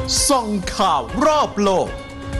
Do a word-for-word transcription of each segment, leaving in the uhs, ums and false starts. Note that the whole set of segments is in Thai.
ส่องข่าวรอบโลก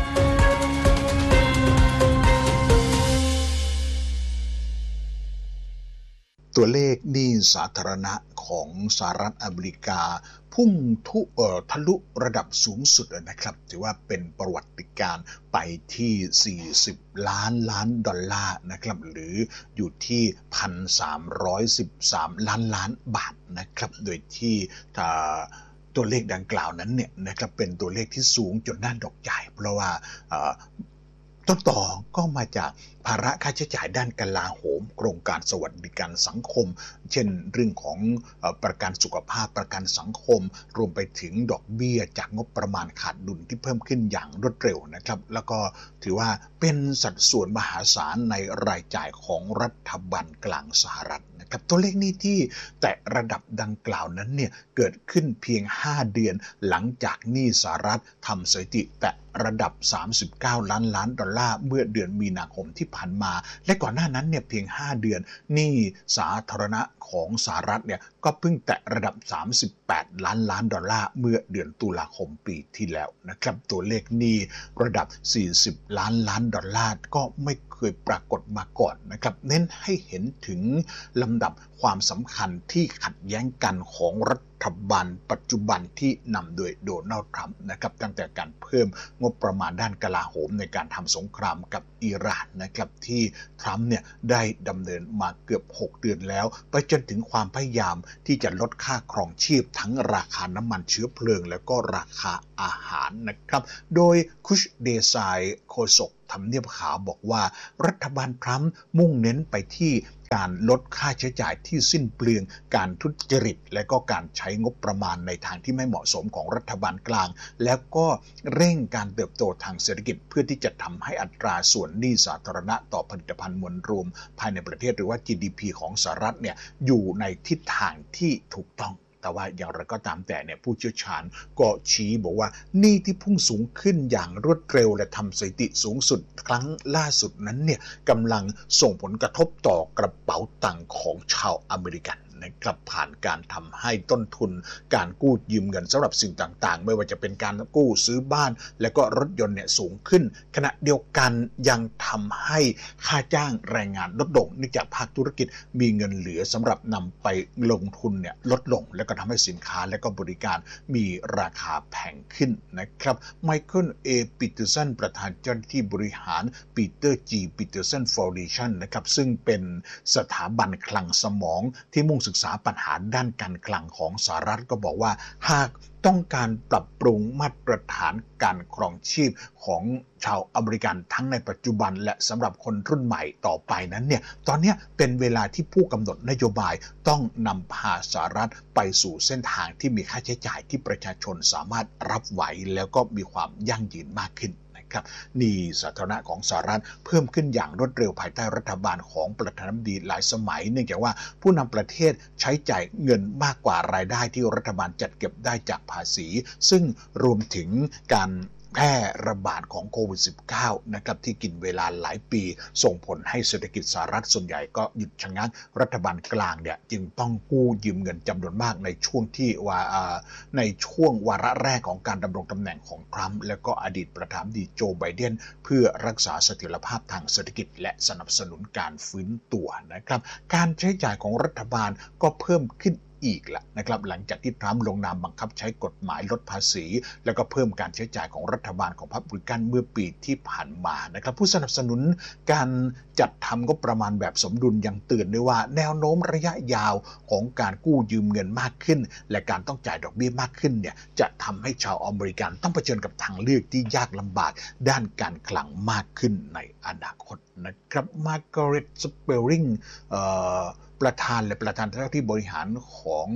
ตัวเลขหนี้สาธารณะของสหรัฐอเมริกาพุ่งทุเอ่อทะลุระดับสูงสุดนะครับถือว่าเป็นประวัติการณ์ไปที่สี่สิบล้านล้านดอลลาร์นะครับหรืออยู่ที่ หนึ่งพันสามร้อยสิบสาม ล้านล้านบาทนะครับโดยที่ตัวเลขดังกล่าวนั้นเนี่ยนะครับเป็นตัวเลขที่สูงจนน่าตกใจเพราะว่าต้นต่อก็มาจากภาระค่าใช้จ่ายด้านกลาโหมโครงการสวัสดิการสังคมเช่นเรื่องของประกันสุขภาพประกันสังคมรวมไปถึงดอกเบี้ยจากงบประมาณขาดดุลที่เพิ่มขึ้นอย่างรวดเร็วนะครับแล้วก็ถือว่าเป็นสัดส่วนมหาศาลในรายจ่ายของรัฐบาลกลางสหรัฐนะครับตัวเลขนี้ที่แต่ระดับดังกล่าวนั้นเนี่ยเกิดขึ้นเพียงห้าเดือนหลังจากหนี้สหรัฐทำสถิติแต่ระดับสามสิบเก้าล้านล้านดอลลาร์เมื่อเดือนมีนาคมที่ผ่านมาและก่อนหน้านั้นเนี่ยเพียงห้าเดือนหนี้สาธารณะของสหรัฐเนี่ยก็เพิ่งแตะระดับสามสิบแปดล้านล้านดอลลาร์เมื่อเดือนตุลาคมปีที่แล้วนะครับตัวเลขหนี้ระดับสี่สิบล้านล้านดอลลาร์ก็ไม่เคยปรากฏมาก่อนนะครับเน้นให้เห็นถึงลำดับความสำคัญที่ขัดแย้งกันของรัฐบาลปัจจุบันที่นำโดยโดนัลด์ทรัมป์นะครับตั้งแต่การเพิ่มงบประมาณด้านกลาโหมในการทำสงครามกับอิหร่านนะครับที่ทรัมป์เนี่ยได้ดำเนินมาเกือบหกเดือนแล้วไปจนถึงความพยายามที่จะลดค่าครองชีพทั้งราคาน้ำมันเชื้อเพลิงแล้วก็ราคาอาหารนะครับโดยคุชเดซายโฆษกทำเนียบขาวบอกว่ารัฐบาลทรัมป์มุ่งเน้นไปที่การลดค่าใช้จ่ายที่สิ้นเปลืองการทุจริตและก็การใช้งบประมาณในทางที่ไม่เหมาะสมของรัฐบาลกลางแล้วก็เร่งการเติบโตทางเศรษฐกิจเพื่อที่จะทำให้อัตราส่วนหนี้สาธารณะต่อผลิตภัณฑ์มวลรวมภายในประเทศหรือว่า จี ดี พี ของสหรัฐเนี่ยอยู่ในทิศทางที่ถูกต้องแต่ว่าอย่างไรก็ตามแต่เนี่ยผู้เชี่ยวชาญก็ชี้บอกว่าหนี้ที่พุ่งสูงขึ้นอย่างรวดเร็วและทำสถิติสูงสุดครั้งล่าสุดนั้นเนี่ยกำลังส่งผลกระทบต่อกระเป๋าตังค์ของชาวอเมริกันนะครับผ่านการทำให้ต้นทุนการกู้ยืมเงินสำหรับสิ่งต่างๆไม่ว่าจะเป็นการกู้ซื้อบ้านและก็รถยนต์เนี่ยสูงขึ้นขณะเดียวกันยังทำให้ค่าจ้างแรงงานลดลงเนื่องจากภาคธุรกิจมีเงินเหลือสำหรับนำไปลงทุนเนี่ยลดลงและก็ทำให้สินค้าและก็บริการมีราคาแพงขึ้นนะครับไมเคิลเอปีเตอร์สันประธานเจ้าหน้าที่บริหารปีเตอร์จีปีเตอร์สันฟาวเดชั่นนะครับซึ่งเป็นสถาบันคลังสมองที่มุ่งศึกษาปัญหาด้านการคลังของสหรัฐก็บอกว่าหากต้องการปรับปรุงมาตรฐานการครองชีพของชาวอเมริกันทั้งในปัจจุบันและสำหรับคนรุ่นใหม่ต่อไปนั้นเนี่ยตอนนี้เป็นเวลาที่ผู้กำหนดนโยบายต้องนำพาสหรัฐไปสู่เส้นทางที่มีค่าใช้จ่ายที่ประชาชนสามารถรับไหวแล้วก็มีความยั่งยืนมากขึ้นครับหนี้สาธารณะของสหรัฐเพิ่มขึ้นอย่างรวดเร็วภายใต้รัฐบาลของประธานาธิบดีหลายสมัยเนื่องจากว่าผู้นำประเทศใช้จ่ายเงินมากกว่ารายได้ที่รัฐบาลจัดเก็บได้จากภาษีซึ่งรวมถึงการแพร่ระบาดของโควิด สิบเก้า นะครับที่กินเวลาหลายปีส่งผลให้เศรษฐกิจสหรัฐส่วนใหญ่ก็หยุดชะงักรัฐบาลกลางเนี่ยจึงต้องกู้ยืมเงินจำนวนมากในช่วงที่ว่าในช่วงวาระแรกของการดำรงตำแหน่งของทรัมป์และก็อดีตประธานาธิบดีโจไบเดนเพื่อรักษาเสถียรภาพทางเศรษฐกิจและสนับสนุนการฟื้นตัวนะครับการใช้จ่ายของรัฐบาลก็เพิ่มขึ้นอีกละนะครับหลังจากที่ทรัมป์ลงนามบังคับใช้กฎหมายลดภาษีแล้วก็เพิ่มการใช้จ่ายของรัฐบาลของพรรครีพับลิกันเมื่อปีที่ผ่านมานะครับผู้สนับสนุนการจัดทำงบประมาณแบบสมดุลยังเตือนด้วยว่าแนวโน้มระยะยาวของการกู้ยืมเงินมากขึ้นและการต้องจ่ายดอกเบี้ยมากขึ้นเนี่ยจะทำให้ชาวอเมริกันต้องเผชิญกับทางเลือกที่ยากลำบากด้านการคลังมากขึ้นในอนาคตนะครับมาร์กาเร็ต สเปลริงประธานและประธานเจ้าหน้าที่บริหารของ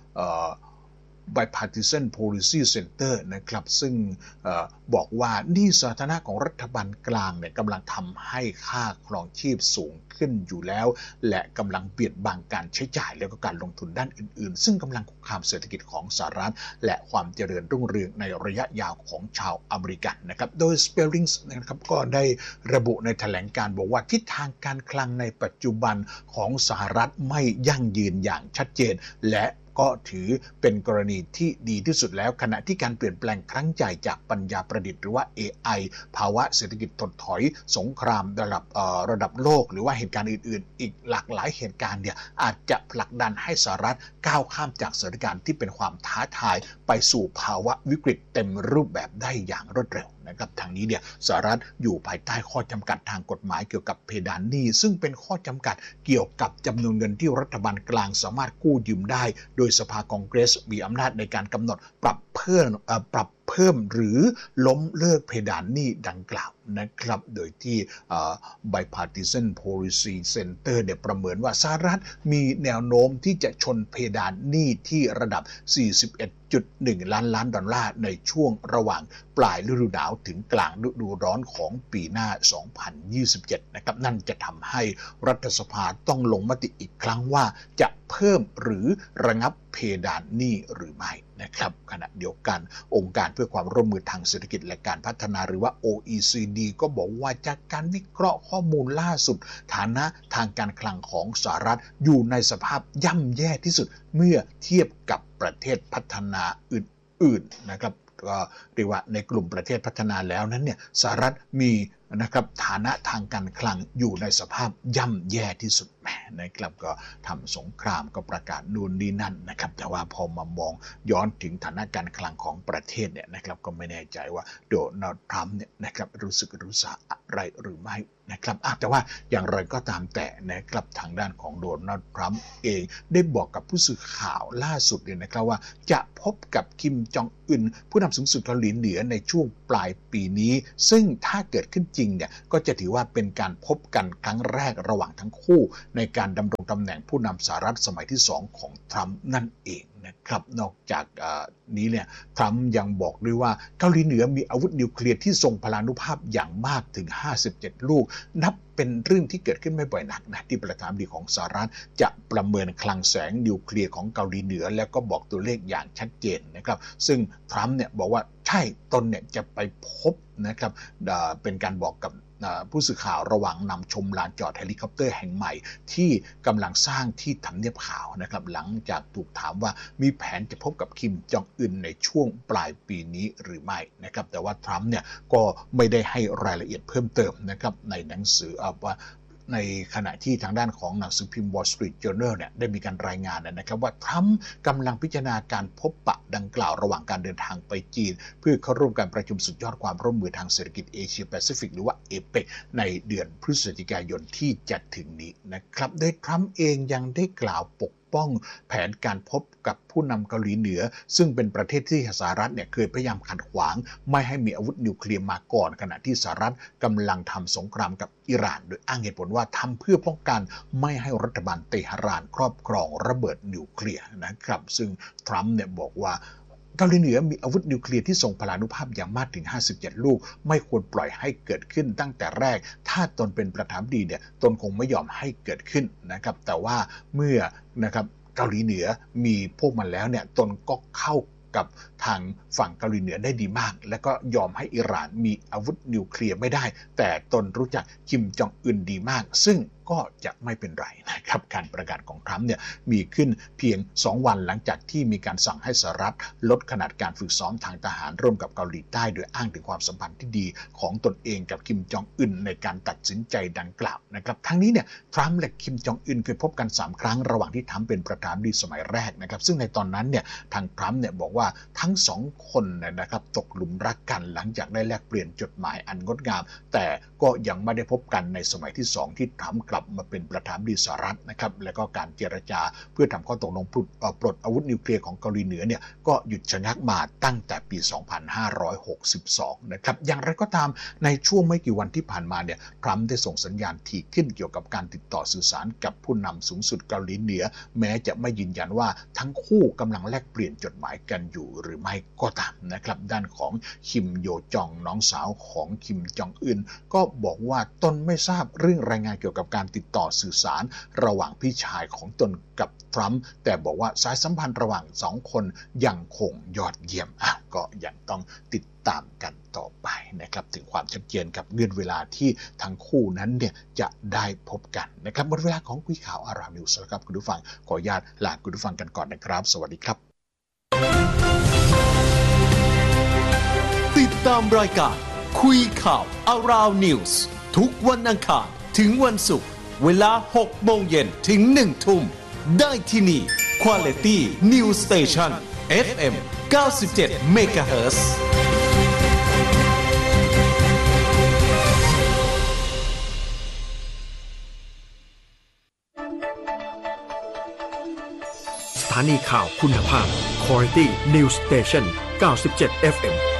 Bipartisan Policy Center นะครับซึ่งบอกว่าหนี้สาธารณะของรัฐบาลกลางเนี่ยกำลังทำให้ค่าครองชีพสูงขึ้นอยู่แล้วและกำลังเบียดบังการใช้จ่ายแล้วก็การลงทุนด้านอื่นๆซึ่งกำลังคุกคามเศรษฐกิจของสหรัฐและความเจริญรุ่งเรืองในระยะยาวของชาวอเมริกันนะครับโดย Spellings นะครับก็ได้ระบุในแถลงการบอกว่าทิศทางการคลังในปัจจุบันของสหรัฐไม่ยั่งยืนอย่างชัดเจนและก็ถือเป็นกรณีที่ดีที่สุดแล้วขณะที่การเปลี่ยนแปลงครั้งใหญ่จากปัญญาประดิษฐ์หรือว่า เอ ไอ ภาวะเศรษฐกิจถดถอยสงครามระดับระดับโลกหรือว่าเหตุการณ์อื่นๆอีกหลากหลายเหตุการณ์เนี่ยอาจจะผลักดันให้สหรัฐก้าวข้ามจากสถานการณ์ที่เป็นความท้าทายไปสู่ภาวะวิกฤตเต็มรูปแบบได้อย่างรวดเร็วนะครับทางนี้เนี่ยสหรัฐอยู่ภายใต้ข้อจำกัดทางกฎหมายเกี่ยวกับเพดานหนี้ซึ่งเป็นข้อจำกัดเกี่ยวกับจำนวนเงินที่รัฐบาลกลางสามารถกู้ยืมได้โดยสภาคองเกรสมีอำนาจในการกำหนดปรับเพิ่มปรับเพิ่มหรือล้มเลิกเพดานหนี้ดังกล่าวนะครับโดยที่ Bipartisan Policy Center เนี่ยประเมินว่าสหรัฐมีแนวโน้มที่จะชนเพดานหนี้ที่ระดับ สี่สิบเอ็ดจุดหนึ่ง ล้านล้านดอลลาร์ในช่วงระหว่างปลายฤดูหนาวถึงกลางฤดูร้อนของปีหน้า สองพันยี่สิบเจ็ด นะครับนั่นจะทำให้รัฐสภาต้องลงมติอีกครั้งว่าจะเพิ่มหรือระงับเพดานหนี้หรือไม่นะครับขณะเดียวกันองค์การเพื่อความร่วมมือทางเศรษฐกิจและการพัฒนาหรือว่า โอ อี ซี ดี ก็บอกว่าจากการวิเคราะห์ข้อมูลล่าสุดฐานะทางการคลังของสหรัฐอยู่ในสภาพย่ำแย่ที่สุดเมื่อเทียบกับประเทศพัฒนาอื่นๆนะครับก็เรียกว่าในกลุ่มประเทศพัฒนาแล้วนั้นเนี่ยสหรัฐมีนะครับฐานะทางการคลังอยู่ในสภาพย่ำแย่ที่สุดแหมนะครับก็ทำสงครามก็ประกาศนู่นนี่นั่นนะครับแต่ว่าพอมามองย้อนถึงฐานะการคลังของประเทศเนี่ยนะครับก็ไม่แน่ใจว่าโดนัลด์ทรัมป์เนี่ยนะครับรู้สึกรู้สาอะไรหรือไม่นะครับแต่ว่าอย่างไรก็ตามแต่นะครับทางด้านของโดนัลด์ทรัมป์เองได้บอกกับผู้สื่อข่าวล่าสุดเนี่ยนะครับว่าจะพบกับคิมจองอึนผู้นำสูงสุดเกาหลีเหนือในช่วงปลายปีนี้ซึ่งถ้าเกิดขึ้นจริงเนี่ยก็จะถือว่าเป็นการพบกันครั้งแรกระหว่างทั้งคู่ในการดำรงตำแหน่งผู้นำสหรัฐสมัยที่สองของทรัมป์นั่นเองนะครับนอกจากนี้เนี่ยทรัมป์ยังบอกด้วยว่าเกาหลีเหนือมีอาวุธนิวเคลียร์ที่ทรงพลานุภาพอย่างมากถึงห้าสิบเจ็ดลูกนับเป็นเรื่องที่เกิดขึ้นไม่บ่อยนักนะที่ประธานาธิบดีของสหรัฐจะประเมินคลังแสงนิวเคลียร์ของเกาหลีเหนือแล้วก็บอกตัวเลขอย่างชัดเจนนะครับซึ่งทรัมป์เนี่ยบอกว่าใช่ตนเนี่ยจะไปพบนะครับเป็นการบอกกับผู้สื่อข่าวระหว่างนำชมลานจอดเฮลิคอปเตอร์แห่งใหม่ที่กำลังสร้างที่ทำเนียบขาวนะครับหลังจากถูกถามว่ามีแผนจะพบกับคิมจองอึนในช่วงปลายปีนี้หรือไม่นะครับแต่ว่าทรัมป์เนี่ยก็ไม่ได้ให้รายละเอียดเพิ่มเติมนะครับในหนังสือว่าในขณะที่ทางด้านของหนังสือพิมพ์ Wall Street Journal เนี่ยได้มีการรายงานนะครับว่าทรัมป์กำลังพิจารณาการพบปะดังกล่าวระหว่างการเดินทางไปจีนเพื่อเข้าร่วมการประชุมสุดยอดความร่วมมือทางเศรษฐกิจเอเชียแปซิฟิกหรือว่า เอ เปค ในเดือนพฤศจิกายนที่จะถึงนี้นะครับโดยทรัมป์เองยังได้กล่าวปกป้องแผนการพบกับผู้นำเกาหลีเหนือซึ่งเป็นประเทศที่สหรัฐเนี่ยเคยพยายามขัดขวางไม่ให้มีอาวุธนิวเคลียร์มาก่อนขณะที่สหรัฐกำลังทำสงครามกับอิหร่านโดยอ้างเหตุผลว่าทำเพื่อป้องกันไม่ให้รัฐบาลเตหะรานครอบครองระเบิดนิวเคลียร์นะครับซึ่งทรัมป์เนี่ยบอกว่าเกาหลีเหนือมีอาวุธนิวเคลียร์ที่ทรงพลานุภาพอย่างมากถึงห้าสิบเจ็ดลูกไม่ควรปล่อยให้เกิดขึ้นตั้งแต่แรกถ้าตนเป็นประธานาธิบดีเนี่ยตนคงไม่ยอมให้เกิดขึ้นนะครับแต่ว่าเมื่อนะครับเกาหลีเหนือมีพวกมันแล้วเนี่ยตนก็เข้ากับทางฝั่งเกาหลีเหนือได้ดีมากและก็ยอมให้อิหร่านมีอาวุธนิวเคลียร์ไม่ได้แต่ตนรู้จักคิมจองอึนดีมากซึ่งก็จะไม่เป็นไรนะครับการประกาศของทรัมป์เนี่ยมีขึ้นเพียงสองวันหลังจากที่มีการสั่งให้สหรัฐลดขนาดการฝึกซ้อมทางทหารร่วมกับเกาหลีใต้โดยอ้างถึงความสัมพันธ์ที่ดีของตนเองกับคิมจองอึนในการตัดสินใจดังกล่าวนะครับทั้งนี้เนี่ยทรัมป์และคิมจองอึนเคยพบกันสามครั้งระหว่างที่ทรัมป์เป็นประธานาธิบดีสมัยแรกนะครับซึ่งในตอนนั้นเนี่ยทางทรัมป์เนี่ยบอกว่าทั้งสองคนนะครับตกหลุมรักกันหลังจากได้แลกเปลี่ยนจดหมายอันงดงามแต่ก็ยังไม่ได้พบกันในสมัยที่สองที่ทรัมป์กลับมาเป็นประธานาธิบดีสหรัฐนะครับและก็การเจรจาเพื่อทำข้อตกลงปลดอาวุธนิวเคลียร์ของเกาหลีเหนือเนี่ยก็หยุดชะงักมาตั้งแต่ปีสองพันห้าร้อยหกสิบสองนะครับอย่างไรก็ตามในช่วงไม่กี่วันที่ผ่านมาเนี่ยทรัมป์ได้ส่งสัญญาณถี่ขึ้นเกี่ยวกับการติดต่อสื่อสารกับผู้นำสูงสุดเกาหลีเหนือแม้จะไม่ยืนยันว่าทั้งคู่กำลังแลกเปลี่ยนจดหมายกันอยู่หรือไม่ก็ตามนะครับด้านของคิมโยจองน้องสาวของคิมจองอึนก็บอกว่าตนไม่ทราบเรื่องรายงานเกี่ยวกับการติดต่อสื่อสารระหว่างพี่ชายของตนกับทรัมป์แต่บอกว่าสายสัมพันธ์ระหว่างสองคนยังคงยอดเยี่ยมอ่ะก็ยังต้องติดตามกันต่อไปนะครับถึงความชัดเจนกับเงื่อนเวลาที่ทั้งคู่นั้นเนี่ยจะได้พบกันนะครับหมดเวลาของคุยข่าวอารามนิวส์แล้วครับคุณผู้ฟังขออนุญาตลาคุณผู้ฟังกันก่อนนะครับสวัสดีครับติดตามรายการคุยข่าวอารามนิวส์ทุกวันอังคารถึงวันศุกร์เวลาหกโมงเย็นถึงหนึ่งทุ่มได้ที่นี่ Quality News Station เอฟ เอ็ม เก้าสิบเจ็ด เมกะเฮิรตซ์สถานีข่าวคุณภาพ Quality News Station เก้าสิบเจ็ด เอฟ เอ็ม